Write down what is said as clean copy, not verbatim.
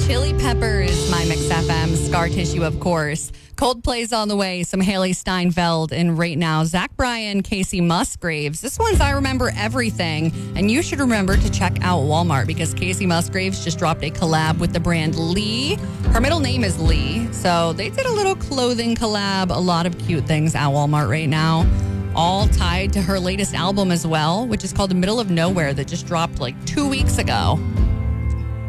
Chili Peppers, My Mix FM, Scar Tissue, of course. Coldplay's on the way, some Haley Steinfeld, and right now, Zach Bryan, Casey Musgraves. This one's I Remember Everything, and you should remember to check out Walmart because Casey Musgraves just dropped a collab with the brand Lee. Her middle name is Lee, so they did a little clothing collab, a lot of cute things at Walmart right now. All tied to her latest album as well, which is called The Middle of Nowhere that just dropped like 2 weeks ago.